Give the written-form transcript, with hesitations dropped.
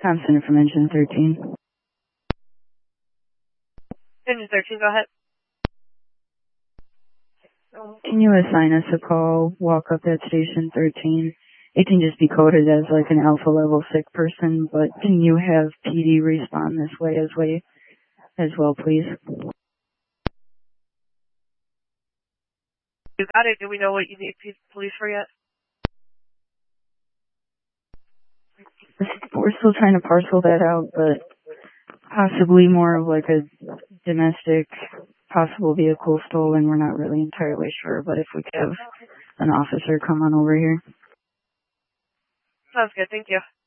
Thompson from Engine 13. Engine 13, go ahead. Can you assign us a call, walk up at Station 13? It can just be coded as like an alpha level sick person, but can you have PD respond this way as well, please? You got it. Do we know what you need police for yet? We're still trying to parcel that out, but possibly more of like a domestic, possible vehicle stolen. We're not really entirely sure, but if we could have an officer come on over here. Sounds good. Thank you.